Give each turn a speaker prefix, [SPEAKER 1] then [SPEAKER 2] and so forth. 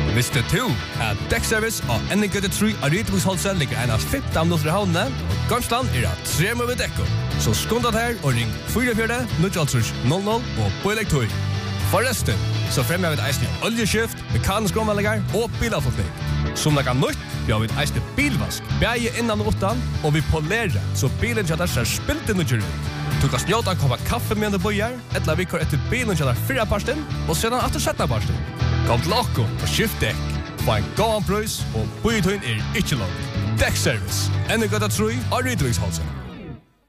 [SPEAKER 1] Visste du at Dekkservice og NGT3 av Rydviksholset ligger enast 15 minutter i havnene, og Gamsland at 3 med dekko. Så skundat her og ring 44-000 og på elektor. Forresten, så fremmer vi et eisende oljeskift, mekanisk omvallinger og bilavfotning. Som det kan nytt, vi har vi et eisende bilvask, bæge innan og utan, og vi polerer, så bilen kjadar ser spilt inn og kjører ut. Du kan snjåta en koppa kaffe med en bøyer, eller vi kör etter bilen kjadar 4 parsten, og sedan etter 17 parsten. Kom til okko og skift dekk. Få en gåan prøys, og bøyetøyen ikke langt. Dekkservice, NGT3 av Rydviksholset.